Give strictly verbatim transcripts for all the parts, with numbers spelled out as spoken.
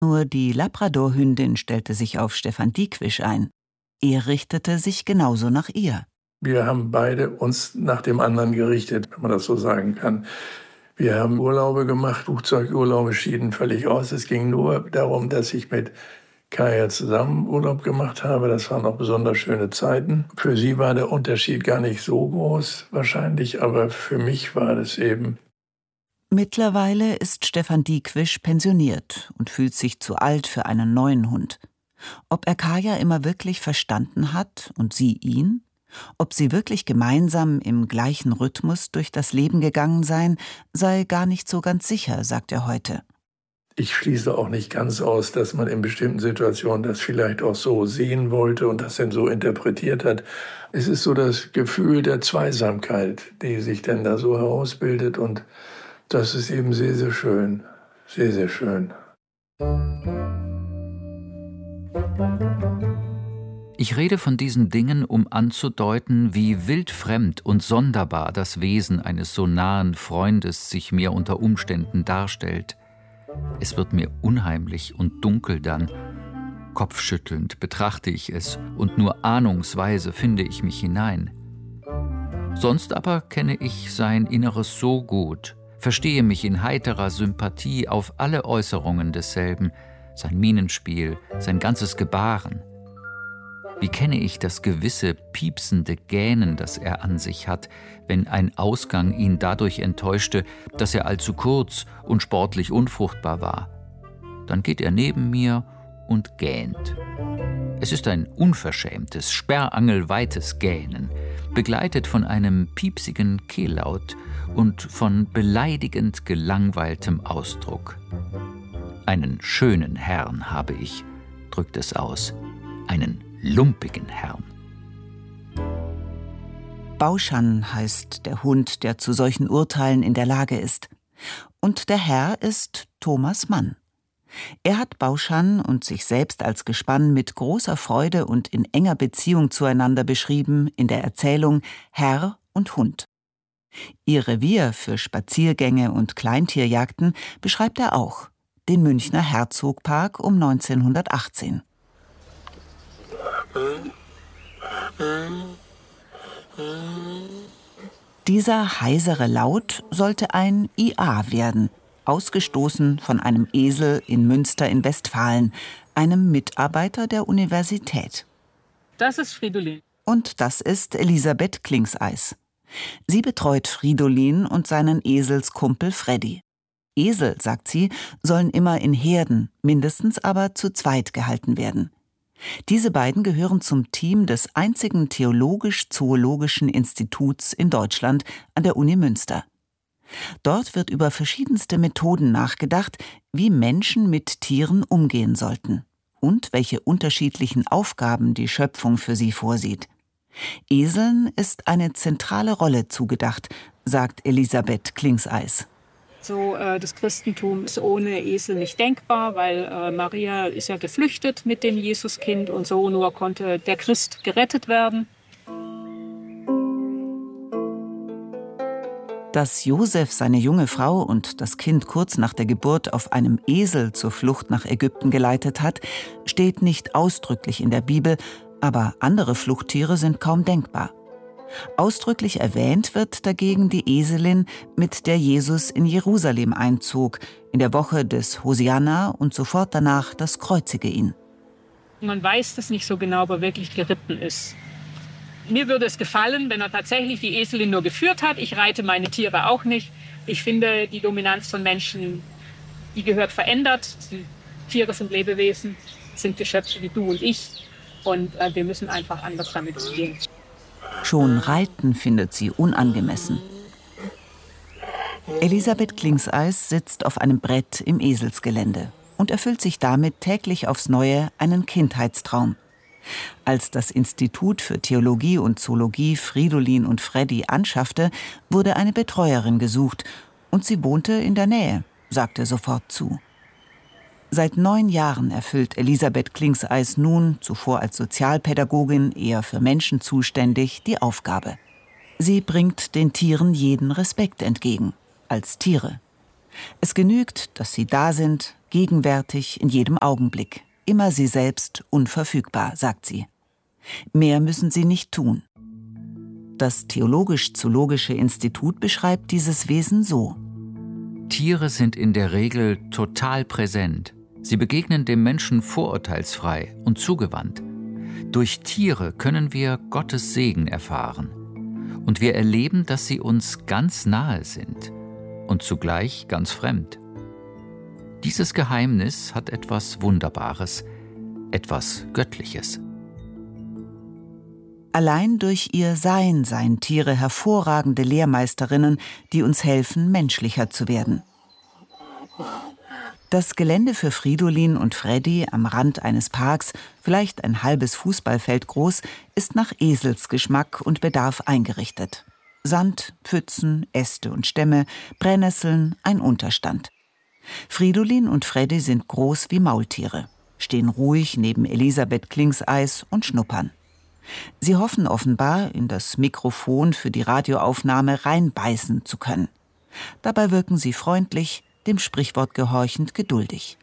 Nur die Labradorhündin stellte sich auf Stefan Dieckwisch ein. Er richtete sich genauso nach ihr. Wir haben beide uns nach dem anderen gerichtet, wenn man das so sagen kann. Wir haben Urlaube gemacht, Flugzeugurlaube schieden völlig aus. Es ging nur darum, dass ich mit Kaya zusammen Urlaub gemacht habe. Das waren auch besonders schöne Zeiten. Für sie war der Unterschied gar nicht so groß wahrscheinlich, aber für mich war das eben. Mittlerweile ist Stefan Dieckwisch pensioniert und fühlt sich zu alt für einen neuen Hund. Ob er Kaya immer wirklich verstanden hat und sie ihn? Ob sie wirklich gemeinsam im gleichen Rhythmus durch das Leben gegangen seien, sei gar nicht so ganz sicher, sagt er heute. Ich schließe auch nicht ganz aus, dass man in bestimmten Situationen das vielleicht auch so sehen wollte und das dann so interpretiert hat. Es ist so das Gefühl der Zweisamkeit, die sich dann da so herausbildet, und das ist eben sehr, sehr schön. Sehr, sehr schön. Ich rede von diesen Dingen, um anzudeuten, wie wildfremd und sonderbar das Wesen eines so nahen Freundes sich mir unter Umständen darstellt. Es wird mir unheimlich und dunkel dann. Kopfschüttelnd betrachte ich es und nur ahnungsweise finde ich mich hinein. Sonst aber kenne ich sein Inneres so gut, verstehe mich in heiterer Sympathie auf alle Äußerungen desselben, sein Mienenspiel, sein ganzes Gebaren. Wie kenne ich das gewisse piepsende Gähnen, das er an sich hat, wenn ein Ausgang ihn dadurch enttäuschte, dass er allzu kurz und sportlich unfruchtbar war. Dann geht er neben mir und gähnt. Es ist ein unverschämtes, sperrangelweites Gähnen, begleitet von einem piepsigen Kehllaut und von beleidigend gelangweiltem Ausdruck. Einen schönen Herrn habe ich, drückt es aus, einen lumpigen Herrn. Bauschan heißt der Hund, der zu solchen Urteilen in der Lage ist. Und der Herr ist Thomas Mann. Er hat Bauschan und sich selbst als Gespann mit großer Freude und in enger Beziehung zueinander beschrieben in der Erzählung Herr und Hund. Ihr Revier für Spaziergänge und Kleintierjagden beschreibt er auch, den Münchner Herzogpark um neunzehnhundertachtzehn. Dieser heisere Laut sollte ein I A werden, ausgestoßen von einem Esel in Münster in Westfalen, einem Mitarbeiter der Universität. Das ist Fridolin. Und das ist Elisabeth Klingseis. Sie betreut Fridolin und seinen Eselskumpel Freddy. Esel, sagt sie, sollen immer in Herden, mindestens aber zu zweit gehalten werden. Diese beiden gehören zum Team des einzigen theologisch-zoologischen Instituts in Deutschland an der Uni Münster. Dort wird über verschiedenste Methoden nachgedacht, wie Menschen mit Tieren umgehen sollten und welche unterschiedlichen Aufgaben die Schöpfung für sie vorsieht. Eseln ist eine zentrale Rolle zugedacht, sagt Elisabeth Klingseis. So, äh, das Christentum ist ohne Esel nicht denkbar, weil äh, Maria ist ja geflüchtet mit dem Jesuskind und so nur konnte der Christ gerettet werden. Dass Josef seine junge Frau und das Kind kurz nach der Geburt auf einem Esel zur Flucht nach Ägypten geleitet hat, steht nicht ausdrücklich in der Bibel, aber andere Fluchttiere sind kaum denkbar. Ausdrücklich erwähnt wird dagegen die Eselin, mit der Jesus in Jerusalem einzog, in der Woche des Hosianna und sofort danach das Kreuzige ihn. Man weiß das nicht so genau, ob er wirklich geritten ist. Mir würde es gefallen, wenn er tatsächlich die Eselin nur geführt hat. Ich reite meine Tiere auch nicht. Ich finde, die Dominanz von Menschen, die gehört verändert. Die Tiere sind Lebewesen, sind Geschöpfe wie du und ich. Und äh, wir müssen einfach anders damit umgehen. Schon Reiten findet sie unangemessen. Elisabeth Klingseis sitzt auf einem Brett im Eselsgelände und erfüllt sich damit täglich aufs Neue einen Kindheitstraum. Als das Institut für Theologie und Zoologie Fridolin und Freddy anschaffte, wurde eine Betreuerin gesucht und sie wohnte in der Nähe, sagte sofort zu. Seit neun Jahren erfüllt Elisabeth Klingseis nun, zuvor als Sozialpädagogin eher für Menschen zuständig, die Aufgabe. Sie bringt den Tieren jeden Respekt entgegen, als Tiere. Es genügt, dass sie da sind, gegenwärtig in jedem Augenblick, immer sie selbst, unverfügbar, sagt sie. Mehr müssen sie nicht tun. Das Theologisch-Zoologische Institut beschreibt dieses Wesen so: Tiere sind in der Regel total präsent. Sie begegnen dem Menschen vorurteilsfrei und zugewandt. Durch Tiere können wir Gottes Segen erfahren. Und wir erleben, dass sie uns ganz nahe sind und zugleich ganz fremd. Dieses Geheimnis hat etwas Wunderbares, etwas Göttliches. Allein durch ihr Sein seien Tiere hervorragende Lehrmeisterinnen, die uns helfen, menschlicher zu werden. Das Gelände für Fridolin und Freddy am Rand eines Parks, vielleicht ein halbes Fußballfeld groß, ist nach Eselsgeschmack und Bedarf eingerichtet. Sand, Pfützen, Äste und Stämme, Brennnesseln, ein Unterstand. Fridolin und Freddy sind groß wie Maultiere, stehen ruhig neben Elisabeth Klingseis und schnuppern. Sie hoffen offenbar, in das Mikrofon für die Radioaufnahme reinbeißen zu können. Dabei wirken sie freundlich, dem Sprichwort gehorchend geduldig.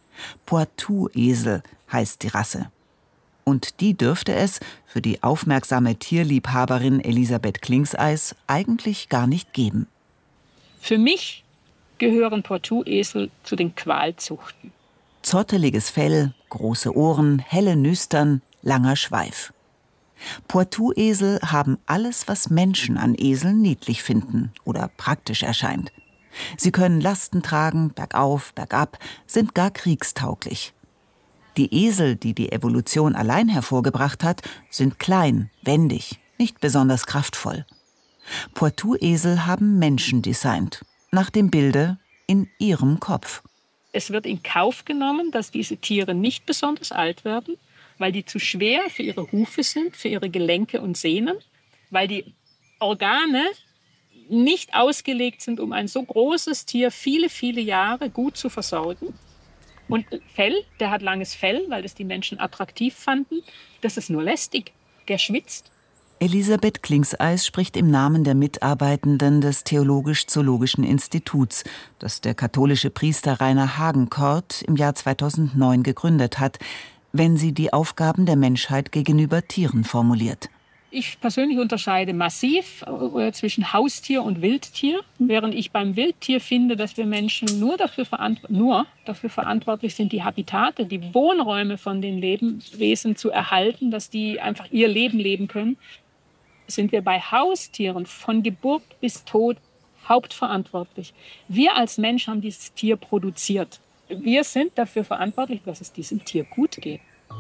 Poitou-Esel heißt die Rasse. Und die dürfte es für die aufmerksame Tierliebhaberin Elisabeth Klingseis eigentlich gar nicht geben. Für mich gehören Poitou-Esel zu den Qualzuchten. Zotteliges Fell, große Ohren, helle Nüstern, langer Schweif. Poitou-Esel haben alles, was Menschen an Eseln niedlich finden oder praktisch erscheint. Sie können Lasten tragen, bergauf, bergab, sind gar kriegstauglich. Die Esel, die die Evolution allein hervorgebracht hat, sind klein, wendig, nicht besonders kraftvoll. Poitou-Esel haben Menschen designt, nach dem Bilde in ihrem Kopf. Es wird in Kauf genommen, dass diese Tiere nicht besonders alt werden, weil die zu schwer für ihre Hufe sind, für ihre Gelenke und Sehnen, weil die Organe nicht ausgelegt sind, um ein so großes Tier viele, viele Jahre gut zu versorgen. Und Fell, der hat langes Fell, weil das die Menschen attraktiv fanden, das ist nur lästig, der schwitzt. Elisabeth Klingseis spricht im Namen der Mitarbeitenden des Theologisch-Zoologischen Instituts, das der katholische Priester Rainer Hagenkort im Jahr zweitausendneun gegründet hat, wenn sie die Aufgaben der Menschheit gegenüber Tieren formuliert. Ich persönlich unterscheide massiv zwischen Haustier und Wildtier, während ich beim Wildtier finde, dass wir Menschen nur dafür, verantw- nur dafür verantwortlich sind, die Habitate, die Wohnräume von den Lebewesen zu erhalten, dass die einfach ihr Leben leben können, sind wir bei Haustieren von Geburt bis Tod hauptverantwortlich. Wir als Mensch haben dieses Tier produziert. Wir sind dafür verantwortlich, dass es diesem Tier gut geht.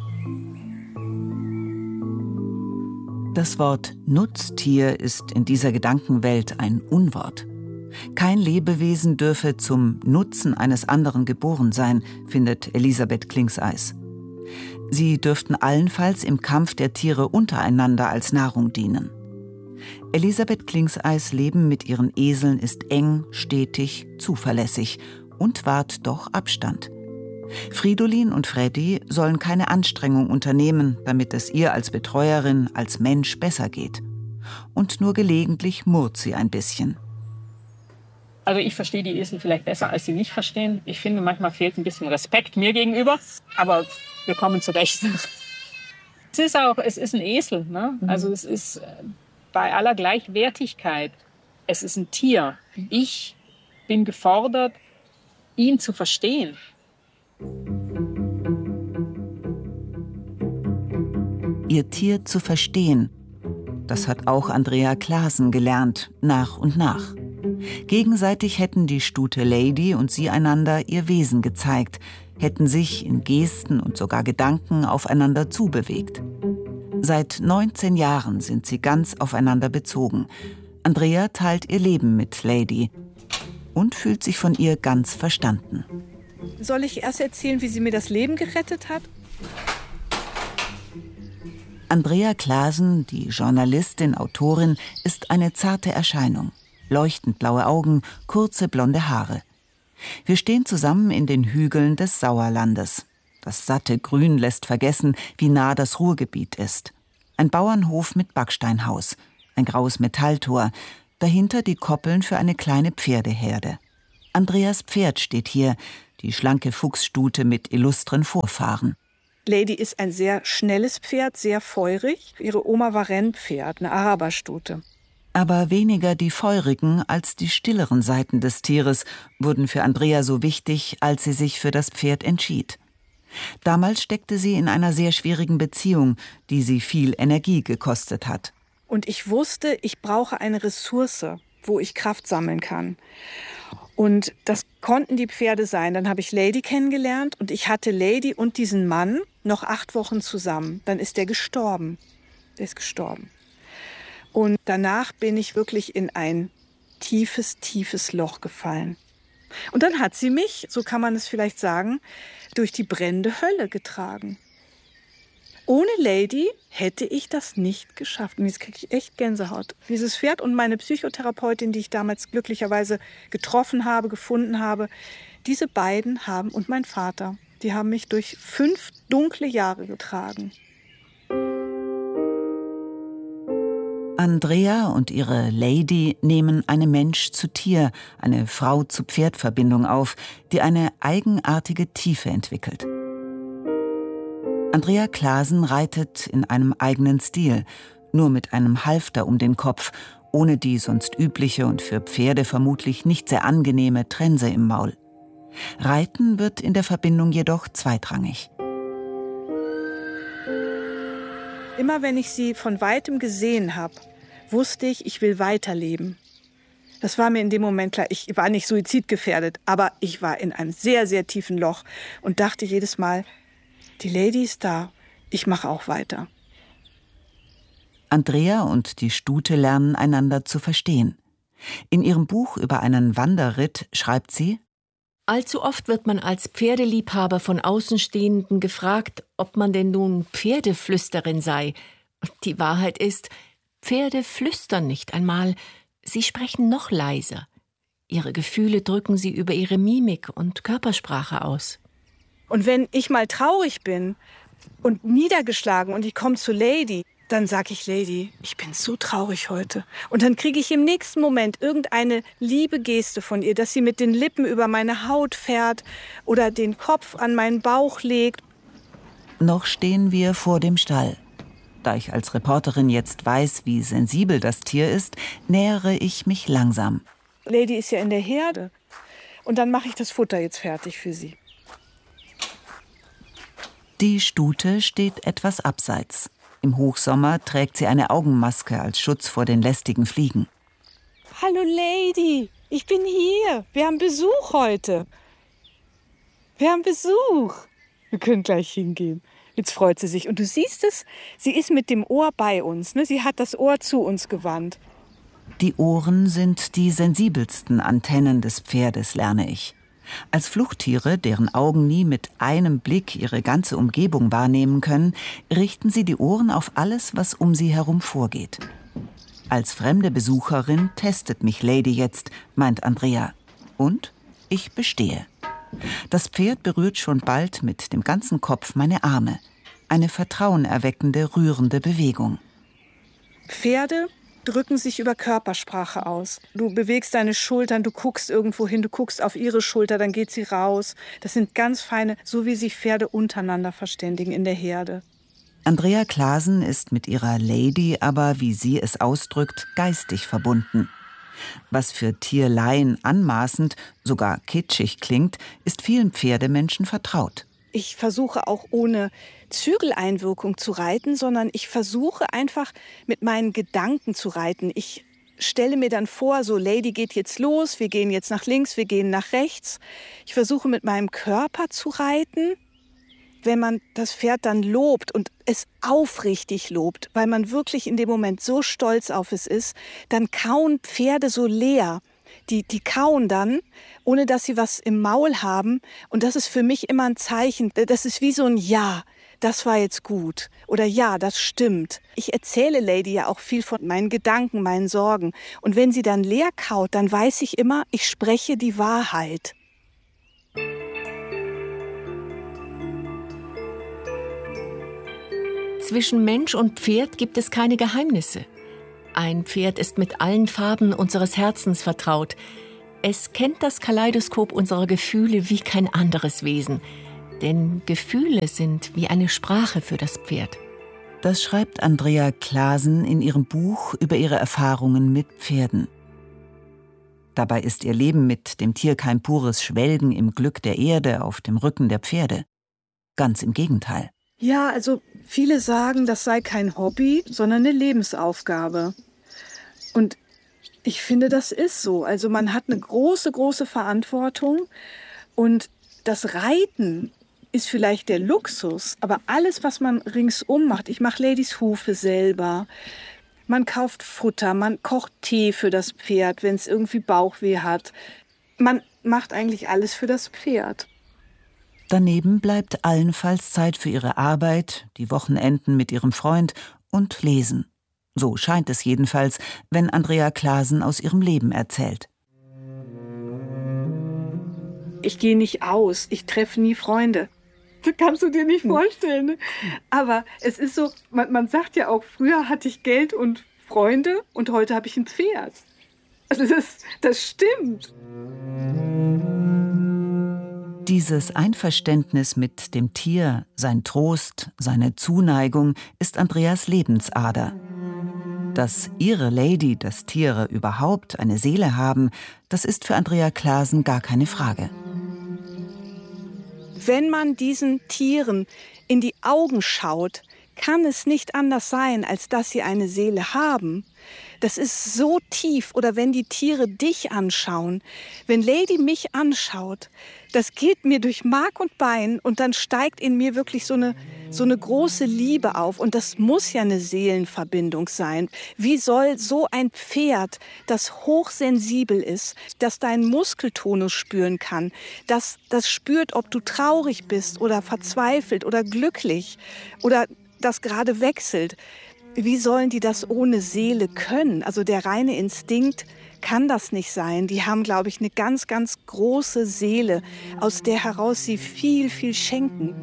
Das Wort Nutztier ist in dieser Gedankenwelt ein Unwort. Kein Lebewesen dürfe zum Nutzen eines anderen geboren sein, findet Elisabeth Klingseis. Sie dürften allenfalls im Kampf der Tiere untereinander als Nahrung dienen. Elisabeth Klingseis Leben mit ihren Eseln ist eng, stetig, zuverlässig und wahrt doch Abstand. Fridolin und Freddy sollen keine Anstrengung unternehmen, damit es ihr als Betreuerin, als Mensch besser geht. Und nur gelegentlich murrt sie ein bisschen. Also ich verstehe die Esel vielleicht besser, als sie nicht verstehen. Ich finde, manchmal fehlt ein bisschen Respekt mir gegenüber, aber wir kommen zurecht. Es ist auch, es ist ein Esel, ne? Also es ist bei aller Gleichwertigkeit, es ist ein Tier. Ich bin gefordert, ihn zu verstehen. Ihr Tier zu verstehen, das hat auch Andrea Clasen gelernt, nach und nach. Gegenseitig hätten die Stute Lady und sie einander ihr Wesen gezeigt, hätten sich in Gesten und sogar Gedanken aufeinander zubewegt. Seit neunzehn Jahren sind sie ganz aufeinander bezogen. Andrea teilt ihr Leben mit Lady und fühlt sich von ihr ganz verstanden. Soll ich erst erzählen, wie sie mir das Leben gerettet hat? Andrea Clasen, die Journalistin, Autorin, ist eine zarte Erscheinung. Leuchtend blaue Augen, kurze blonde Haare. Wir stehen zusammen in den Hügeln des Sauerlandes. Das satte Grün lässt vergessen, wie nah das Ruhrgebiet ist. Ein Bauernhof mit Backsteinhaus, ein graues Metalltor, dahinter die Koppeln für eine kleine Pferdeherde. Andreas Pferd steht hier, die schlanke Fuchsstute mit illustren Vorfahren. Lady ist ein sehr schnelles Pferd, sehr feurig. Ihre Oma war Rennpferd, eine Araberstute. Aber weniger die feurigen als die stilleren Seiten des Tieres wurden für Andrea so wichtig, als sie sich für das Pferd entschied. Damals steckte sie in einer sehr schwierigen Beziehung, die sie viel Energie gekostet hat. Und ich wusste, ich brauche eine Ressource, wo ich Kraft sammeln kann. Und das konnten die Pferde sein. Dann habe ich Lady kennengelernt und ich hatte Lady und diesen Mann noch acht Wochen zusammen. Dann ist der gestorben. Der ist gestorben. Und danach bin ich wirklich in ein tiefes, tiefes Loch gefallen. Und dann hat sie mich, so kann man es vielleicht sagen, durch die brennende Hölle getragen. Ohne Lady hätte ich das nicht geschafft. Und jetzt kriege ich echt Gänsehaut. Dieses Pferd und meine Psychotherapeutin, die ich damals glücklicherweise getroffen habe, gefunden habe, diese beiden haben, und mein Vater, die haben mich durch fünf dunkle Jahre getragen. Andrea und ihre Lady nehmen eine Mensch-zu-Tier-, eine Frau-zu-Pferd-Verbindung auf, die eine eigenartige Tiefe entwickelt. Andrea Clasen reitet in einem eigenen Stil, nur mit einem Halfter um den Kopf, ohne die sonst übliche und für Pferde vermutlich nicht sehr angenehme Trense im Maul. Reiten wird in der Verbindung jedoch zweitrangig. Immer wenn ich sie von Weitem gesehen habe, wusste ich, ich will weiterleben. Das war mir in dem Moment klar. Ich war nicht suizidgefährdet, aber ich war in einem sehr, sehr tiefen Loch und dachte jedes Mal, die Lady ist da, ich mache auch weiter. Andrea und die Stute lernen einander zu verstehen. In ihrem Buch über einen Wanderritt schreibt sie: Allzu oft wird man als Pferdeliebhaber von Außenstehenden gefragt, ob man denn nun Pferdeflüsterin sei. Die Wahrheit ist, Pferde flüstern nicht einmal, sie sprechen noch leiser. Ihre Gefühle drücken sie über ihre Mimik und Körpersprache aus. Und wenn ich mal traurig bin und niedergeschlagen und ich komme zu Lady, dann sage ich, Lady, ich bin so traurig heute. Und dann kriege ich im nächsten Moment irgendeine liebe Geste von ihr, dass sie mit den Lippen über meine Haut fährt oder den Kopf an meinen Bauch legt. Noch stehen wir vor dem Stall. Da ich als Reporterin jetzt weiß, wie sensibel das Tier ist, nähere ich mich langsam. Lady ist ja in der Herde. Und dann mache ich das Futter jetzt fertig für sie. Die Stute steht etwas abseits. Im Hochsommer trägt sie eine Augenmaske als Schutz vor den lästigen Fliegen. Hallo Lady, ich bin hier. Wir haben Besuch heute. Wir haben Besuch. Wir können gleich hingehen. Jetzt freut sie sich. Und du siehst es, sie ist mit dem Ohr bei uns. Ne? Sie hat das Ohr zu uns gewandt. Die Ohren sind die sensibelsten Antennen des Pferdes, lerne ich. Als Fluchttiere, deren Augen nie mit einem Blick ihre ganze Umgebung wahrnehmen können, richten sie die Ohren auf alles, was um sie herum vorgeht. Als fremde Besucherin testet mich Lady jetzt, meint Andrea. Und ich bestehe. Das Pferd berührt schon bald mit dem ganzen Kopf meine Arme. Eine vertrauenerweckende, rührende Bewegung. Pferde drücken sich über Körpersprache aus. Du bewegst deine Schultern, du guckst irgendwo hin, du guckst auf ihre Schulter, dann geht sie raus. Das sind ganz feine, so wie sich Pferde untereinander verständigen in der Herde. Andrea Clasen ist mit ihrer Lady aber, wie sie es ausdrückt, geistig verbunden. Was für Tierleien anmaßend, sogar kitschig klingt, ist vielen Pferdemenschen vertraut. Ich versuche auch ohne Zügeleinwirkung zu reiten, sondern ich versuche einfach mit meinen Gedanken zu reiten. Ich stelle mir dann vor, so Lady geht jetzt los, wir gehen jetzt nach links, wir gehen nach rechts. Ich versuche mit meinem Körper zu reiten. Wenn man das Pferd dann lobt und es aufrichtig lobt, weil man wirklich in dem Moment so stolz auf es ist, dann kauen Pferde so leer. Die, die kauen dann, ohne dass sie was im Maul haben. Und das ist für mich immer ein Zeichen. Das ist wie so ein Ja, das war jetzt gut. Oder ja, das stimmt. Ich erzähle Lady ja auch viel von meinen Gedanken, meinen Sorgen. Und wenn sie dann leer kaut, dann weiß ich immer, ich spreche die Wahrheit. Zwischen Mensch und Pferd gibt es keine Geheimnisse. Ein Pferd ist mit allen Farben unseres Herzens vertraut. Es kennt das Kaleidoskop unserer Gefühle wie kein anderes Wesen. Denn Gefühle sind wie eine Sprache für das Pferd. Das schreibt Andrea Clasen in ihrem Buch über ihre Erfahrungen mit Pferden. Dabei ist ihr Leben mit dem Tier kein pures Schwelgen im Glück der Erde auf dem Rücken der Pferde. Ganz im Gegenteil. Ja, also viele sagen, das sei kein Hobby, sondern eine Lebensaufgabe. Und ich finde, das ist so. Also man hat eine große, große Verantwortung. Und das Reiten ist vielleicht der Luxus, aber alles, was man ringsum macht, ich mache Ladies Hufe selber, man kauft Futter, man kocht Tee für das Pferd, wenn es irgendwie Bauchweh hat. Man macht eigentlich alles für das Pferd. Daneben bleibt allenfalls Zeit für ihre Arbeit, die Wochenenden mit ihrem Freund und Lesen. So scheint es jedenfalls, wenn Andrea Clasen aus ihrem Leben erzählt. Ich gehe nicht aus, ich treffe nie Freunde. Das kannst du dir nicht vorstellen. Ne? Aber es ist so, man, man sagt ja auch, früher hatte ich Geld und Freunde und heute habe ich ein Pferd. Also das, das stimmt. Dieses Einverständnis mit dem Tier, sein Trost, seine Zuneigung ist Andreas Lebensader. Dass ihre Lady, dass Tiere überhaupt eine Seele haben, das ist für Andrea Clasen gar keine Frage. Wenn man diesen Tieren in die Augen schaut, kann es nicht anders sein, als dass sie eine Seele haben. Das ist so tief. Oder wenn die Tiere dich anschauen, wenn Lady mich anschaut, das geht mir durch Mark und Bein und dann steigt in mir wirklich so eine, so eine große Liebe auf. Und das muss ja eine Seelenverbindung sein. Wie soll so ein Pferd, das hochsensibel ist, das deinen Muskeltonus spüren kann, das, das spürt, ob du traurig bist oder verzweifelt oder glücklich oder das gerade wechselt. Wie sollen die das ohne Seele können? Also der reine Instinkt kann das nicht sein. Die haben, glaube ich, eine ganz, ganz große Seele, aus der heraus sie viel, viel schenken.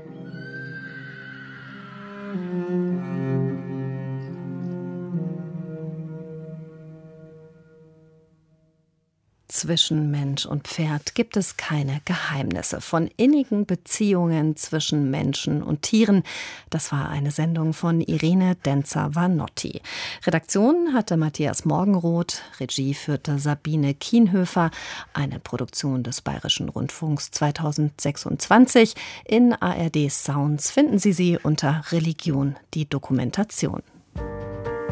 Zwischen Mensch und Pferd gibt es keine Geheimnisse. Von innigen Beziehungen zwischen Menschen und Tieren. Das war eine Sendung von Irene Denzer-Vanotti. Redaktion hatte Matthias Morgenroth, Regie führte Sabine Kienhöfer. Eine Produktion des Bayerischen Rundfunks zweitausendsechsundzwanzig. In A R D Sounds finden Sie sie unter Religion, die Dokumentation.